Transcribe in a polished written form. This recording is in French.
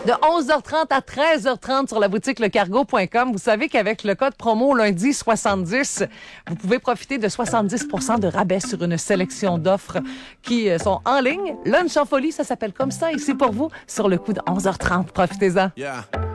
De 11h30 à 13h30 sur la boutique lecargo.com. Vous savez qu'avec le code promo lundi 70, vous pouvez profiter de 70% de rabais sur une sélection d'offres qui sont en ligne. Lunch en folie, ça s'appelle comme ça. Et c'est pour vous sur le coup de 11h30. Profitez-en. Yeah.